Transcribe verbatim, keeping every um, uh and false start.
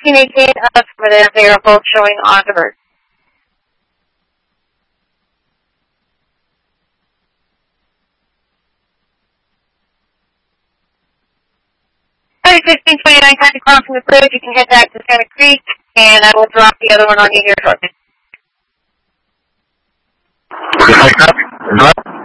sixteen eighteen, affirmative. They are both showing on divert. sixteen twenty-nine, time to cross from the bridge. You can head back to Santa Creek, and I will drop the other one on you here shortly. Okay, copy.